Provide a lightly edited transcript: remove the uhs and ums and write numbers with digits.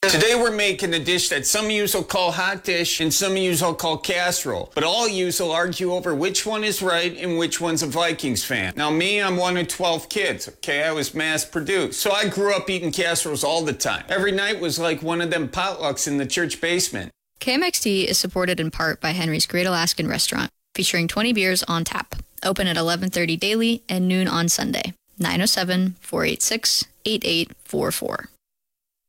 Today we're making a dish that some of you will call hot dish and some of you will call casserole. But all of you will argue over which one is right and which one's a Vikings fan. Now me, I'm one of 12 kids, okay? I was mass produced. So I grew up eating casseroles all the time. Every night was like one of them potlucks in the church basement. KMXT is supported in part by Henry's Great Alaskan Restaurant, featuring 20 beers on tap. Open at 11:30 daily and noon on Sunday. 907-486-8844.